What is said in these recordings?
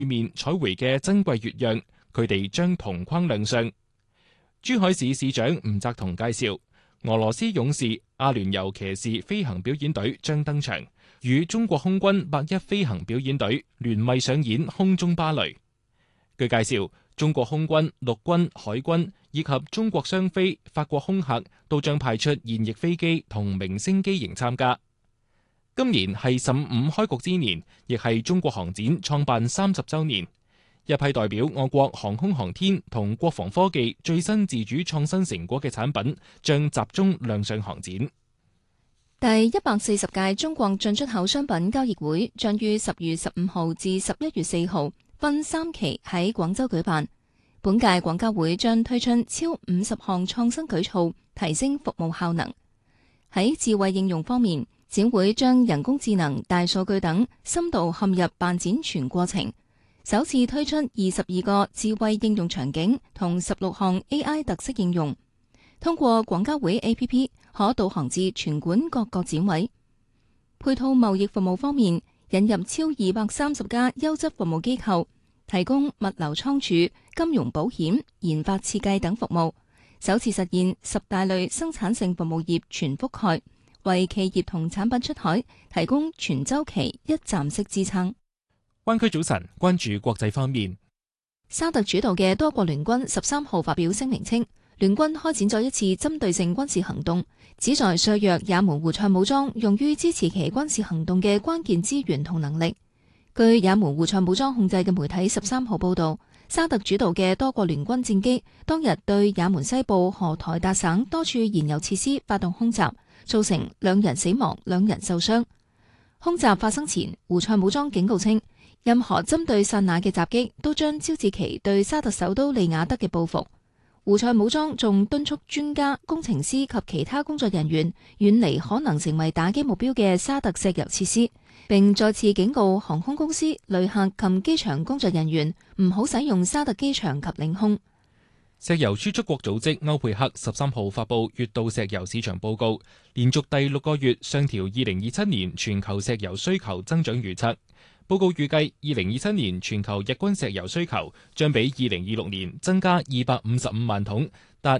面採回嘅珍貴月樣，佢哋將同框亮相。珠海市市長吳澤同介紹，俄羅斯勇士阿聯酋騎士飛行表演隊將登場，與中國空軍8·1飛行表演隊聯袂上演空中芭蕾。據介紹，中國空軍、陸軍、海軍以及中國商飛、法國空客都將派出現役飛機同明星機型參加。今年係15開局之年，亦係中國航展創辦30週年。一批代表我國航空航天同國防科技最新自主創新成果嘅產品，將集中亮相航展。 第140屆中國進出口商品交易會將於10月15號至11月4號分3期喺廣州舉辦。本屆廣交會將推出超50項創新舉措，提升服務效能。喺智慧應用方面，展會將人工智能、大數據等深度嵌入辦展全過程，首次推出22個智慧應用場景同16項 AI 特色應用，通過廣交會 APP 可導航至全館各個展位。配套貿易服務方面，引入超230家優質服務機構，提供物流倉儲、金融保險、研發設計等服務，首次實現10大類生產性服務業全覆蓋，為企業同產品出海提供全周期一站式支撐。 灣區早晨，關注國際方面。 沙特主導嘅多國聯軍13號發表聲明稱，聯軍開展咗一次針對性軍事行動，旨在削弱也門胡塞武裝用於支持其軍事行動嘅關鍵資源同能力。據也門胡塞武裝控制嘅媒體13號報導，沙特主導嘅多國聯軍戰機當日對也門西部荷台達省多處燃油設施發動空襲，造成2人死亡、2人受傷。空襲發生前，胡塞武裝警告稱，任何針對薩那嘅襲擊都將招致其對沙特首都利雅得嘅報復。胡塞武裝仲敦促專家、工程師及其他工作人員遠離可能成為打擊目標嘅沙特石油設施，並再次警告航空公司、旅客及機場工作人員唔好使用沙特機場及領空。 石油輸出國組織歐佩克13號發布月度石油市場報告，連續第6個月上調2027年全球石油需求增長預測。報告預計2027年全球日均石油需求將比2026年增加255萬桶，達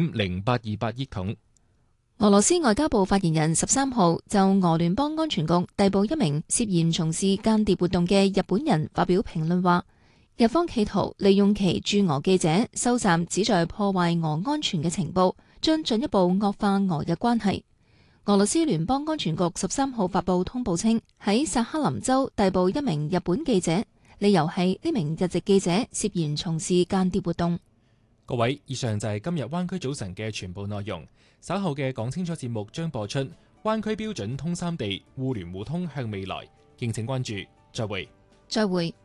1.0828億桶。 俄羅斯外交部發言人13號就俄聯邦安全局逮捕一名涉嫌從事間諜活動嘅日本人發表評論話，日方企圖利用其駐俄記者收集旨在破壞俄安全嘅情報，將進一步惡化俄日關係。俄羅斯聯邦安全局13號發布通報稱，喺薩克林州逮捕一名日本記者，理由係呢名日籍記者涉嫌從事間諜活動。 各位，以上就係今日灣區早晨嘅全部內容。稍後嘅講清楚節目將播出灣區標準通三地，互聯互通向未來，敬請關注。再會。 再會。